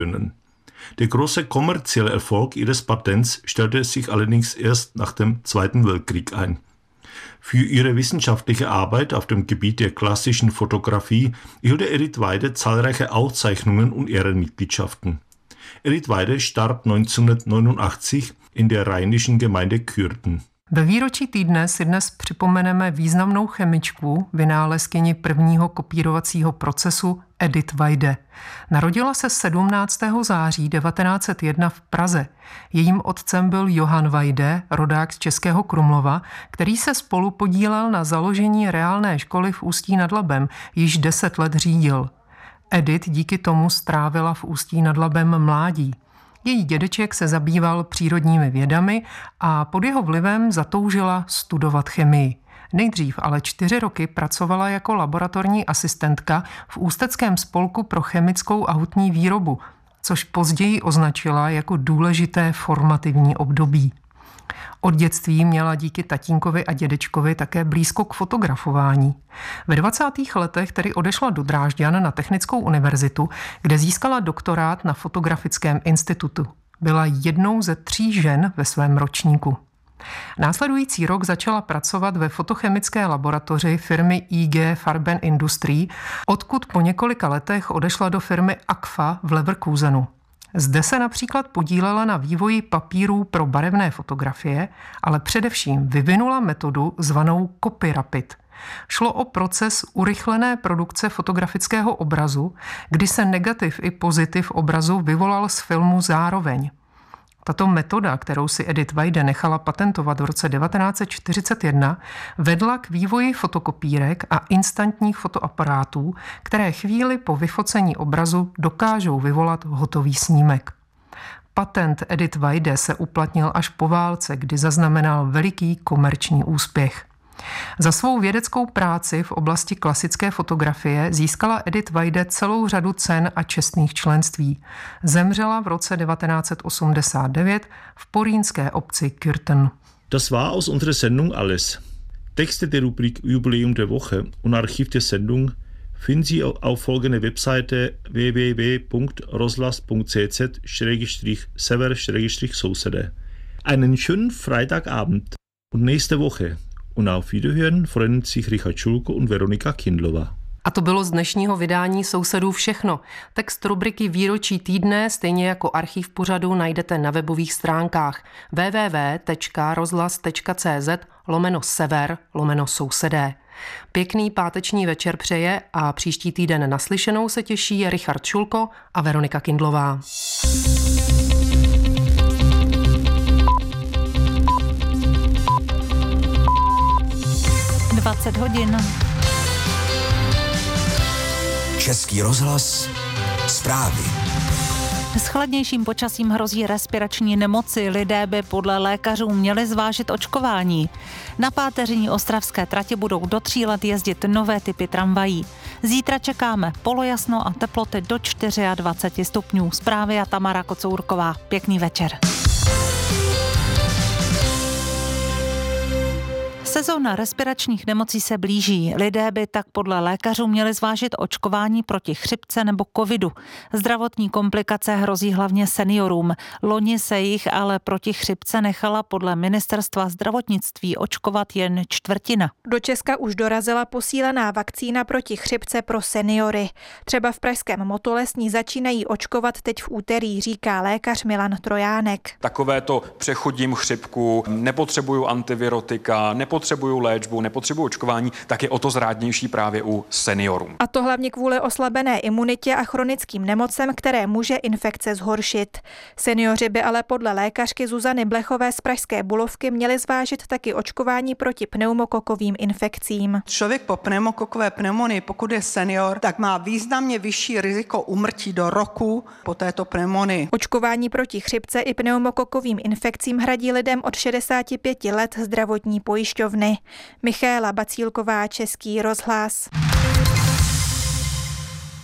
können. Der große kommerzielle Erfolg ihres Patents stellte sich allerdings erst nach dem Zweiten Weltkrieg ein. Für ihre wissenschaftliche Arbeit auf dem Gebiet der klassischen Fotografie erhielt Edith Weide zahlreiche Auszeichnungen und Ehrenmitgliedschaften. Edith Weide starb 1989 in der rheinischen Gemeinde Kürten. Ve výročí týdne si dnes připomeneme významnou chemičku, vynálezkyni prvního kopírovacího procesu Edith Weide. Narodila se 17. září 1901 v Praze. Jejím otcem byl Johann Weide, rodák z Českého Krumlova, který se spolu podílel na založení reálné školy v Ústí nad Labem, již 10 let řídil. Edith díky tomu strávila v Ústí nad Labem mládí. Její dědeček se zabýval přírodními vědami a pod jeho vlivem zatoužila studovat chemii. Nejdřív ale 4 roky pracovala jako laboratorní asistentka v Ústeckém spolku pro chemickou a hutní výrobu, což později označila jako důležité formativní období. Od dětství měla díky tatínkovi a dědečkovi také blízko k fotografování. Ve 20. letech tedy odešla do Drážďan na Technickou univerzitu, kde získala doktorát na Fotografickém institutu. Byla jednou ze 3 žen ve svém ročníku. Následující rok začala pracovat ve fotochemické laboratoři firmy IG Farben Industrie, odkud po několika letech odešla do firmy Agfa v Leverkusenu. Zde se například podílela na vývoji papírů pro barevné fotografie, ale především vyvinula metodu zvanou Copy Rapid. Šlo o proces urychlené produkce fotografického obrazu, kdy se negativ i pozitiv obrazu vyvolal z filmu zároveň. Tato metoda, kterou si Edith Weide nechala patentovat v roce 1941, vedla k vývoji fotokopírek a instantních fotoaparátů, které chvíli po vyfocení obrazu dokážou vyvolat hotový snímek. Patent Edith Weide se uplatnil až po válce, kdy zaznamenal veliký komerční úspěch. Za svou vědeckou práci v oblasti klasické fotografie získala Edith Weide celou řadu cen a čestných členství. Zemřela v roce 1989 v porýnské obci Kürten. Das war aus unserer Sendung alles. Texte der Rubrik Jubiläum der Woche und Archiv der Sendung finden Sie auf folgender Webseite www.roslas.cz/sever/sousede. Einen schönen Freitagabend und nächste Woche. Und auf Wiederhören freuen sich Richard Schulko und Veronika Kindlová. A to bylo z dnešního vydání Sousedů všechno. Text rubriky Výročí týdne, stejně jako archiv pořadu, najdete na webových stránkách www.rozhlas.cz/sever/sousedé. Pěkný páteční večer přeje a příští týden naslyšenou se těší Richard Šulko a Veronika Kindlová. 20 hodin. Český rozhlas, zprávy. S chladnějším počasím hrozí respirační nemoci. Lidé by podle lékařů měli zvážit očkování. Na páteřní ostravské trati budou do 3 let jezdit nové typy tramvají. Zítra čekáme polojasno a teploty do 24 stupňů. Zprávy a Tamara Kocourková. Pěkný večer. Sezóna respiračních nemocí se blíží. Lidé by tak podle lékařů měli zvážit očkování proti chřipce nebo covidu. Zdravotní komplikace hrozí hlavně seniorům. Loni se jich ale proti chřipce nechala podle ministerstva zdravotnictví očkovat jen 1/4. Do Česka už dorazila posílená vakcína proti chřipce pro seniory. Třeba v pražském Motolesní začínají očkovat teď v úterý, říká lékař Milan Trojánek. Takovéto přechodím chřipku, nepotřebuju antivirotika, nepotřebuju léčbu, nepotřebuju očkování, tak je o to zrádnější právě u seniorů. A to hlavně kvůli oslabené imunitě a chronickým nemocem, které může infekce zhoršit. Seniori by ale podle lékařky Zuzany Blechové z pražské Bulovky měli zvážit taky očkování proti pneumokokovým infekcím. Člověk po pneumokokové pneumonii, pokud je senior, tak má významně vyšší riziko úmrtí do roku po této pneumonii. Očkování proti chřipce i pneumokokovým infekcím hradí lidem od 65 let zdravotní pojišťovny. Michaela Bacílková, Český rozhlas.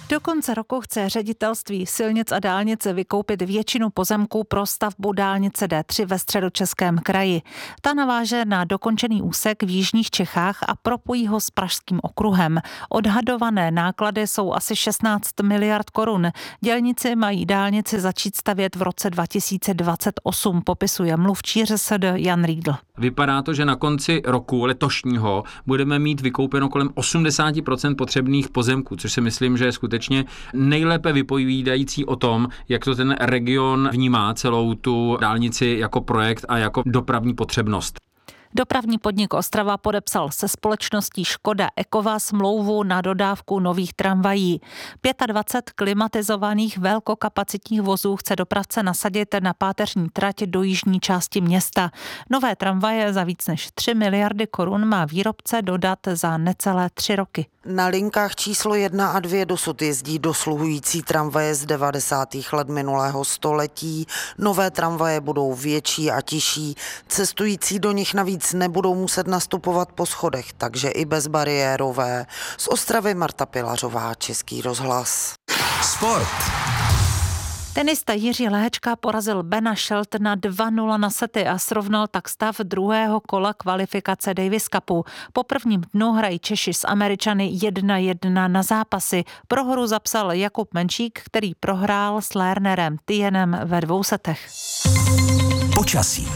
Do konce roku chce ředitelství silnic a dálnice vykoupit většinu pozemků pro stavbu dálnice D3 ve Středočeském kraji. Ta naváže na dokončený úsek v jižních Čechách a propojí ho s Pražským okruhem. Odhadované náklady jsou asi 16 miliard korun. Dělníci mají dálnici začít stavět v roce 2028, popisuje mluvčí ŘSD Jan Riedl. Vypadá to, že na konci roku letošního budeme mít vykoupeno kolem 80% potřebných pozemků, což si myslím, že je skutečně nejlépe vypovídající o tom, jak to ten region vnímá celou tu dálnici jako projekt a jako dopravní potřebnost. Dopravní podnik Ostrava podepsal se společností Škoda Ekova smlouvu na dodávku nových tramvají. 25 klimatizovaných velkokapacitních vozů chce dopravce nasadit na páteřní trať do jižní části města. Nové tramvaje za víc než 3 miliardy korun má výrobce dodat za necelé 3 roky. Na linkách číslo 1 a 2 dosud jezdí dosluhující tramvaje z 90. let minulého století. Nové tramvaje budou větší a tižší. Cestující do nich navíc nebudou muset nastupovat po schodech, takže i bezbariérové. Z Ostravy Marta Pilařová, Český rozhlas. Sport. Tenista Jiří Lehečka porazil Bena Sheltona 2-0 na sety a srovnal tak stav druhého kola kvalifikace Davis Cupu. Po prvním dnu hrají Češi s Američany 1-1 na zápasy. Prohru zapsal Jakub Menšík, který prohrál s Lernerem Tienem ve 2 setech. Počasí.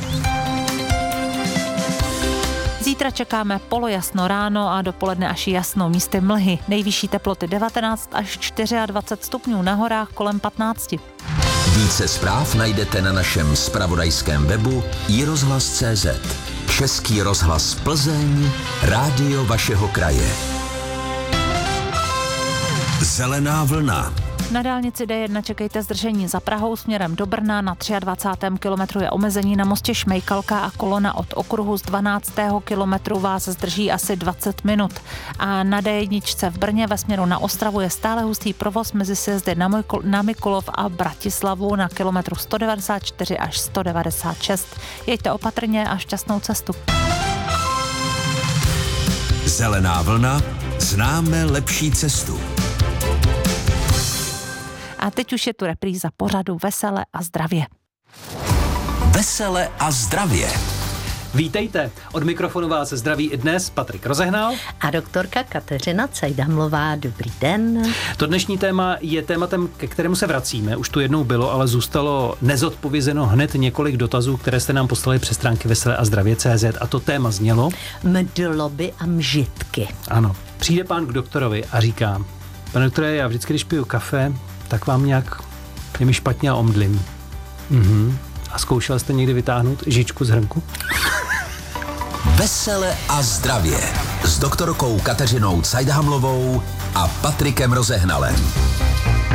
Zítra čekáme polojasno ráno a dopoledne až jasno, místy mlhy. Nejvyšší teploty 19 až 24 stupňů, na horách kolem 15. Více zpráv najdete na našem zpravodajském webu iRozhlas.cz. Český rozhlas Plzeň, rádio vašeho kraje. Zelená vlna. Na dálnici D1 čekejte zdržení za Prahou směrem do Brna, na 23. kilometru je omezení na mostě Šmejkalka a kolona od okruhu z 12. kilometru vás zdrží asi 20 minut. A na D1 v Brně ve směru na Ostravu je stále hustý provoz mezi sjezdy na Mikulov a Bratislavu na kilometru 194 až 196. Jeďte opatrně a šťastnou cestu. Zelená vlna, známe lepší cestu. A teď už je tu repríza pořadu Vesele a zdravě. Vesele a zdravě. Vítejte, od mikrofonu vás zdraví i dnes Patrik Rozehnal a doktorka Kateřina Cajdhamlová. Dobrý den. To dnešní téma je tématem, ke kterému se vracíme. Už tu jednou bylo, ale zůstalo nezodpovězeno hned několik dotazů, které jste nám poslali přes stránky veseleazdravě.cz a to téma znělo mdloby a mžitky. Ano, přijde pán k doktorovi a říká: pane doktore, já vždycky, když piju kafe, tak vám nějak je mi špatně a omdlím. A zkoušel jste někdy vytáhnout žičku z hrnku? Vesele a zdravě s doktorkou Kateřinou Cajdhamlovou a Patrikem Rozehnalem.